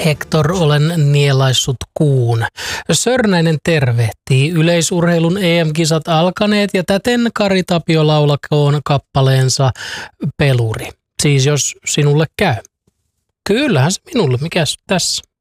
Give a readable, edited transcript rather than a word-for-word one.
Hector, olen nielaissut kuun. Sörnäinen tervehtii. Yleisurheilun EM-kisat alkaneet ja täten Kari Tapio laulakoon kappaleensa Peluri. Siis jos sinulle käy. Kyllähän se minulle, mikäs tässä?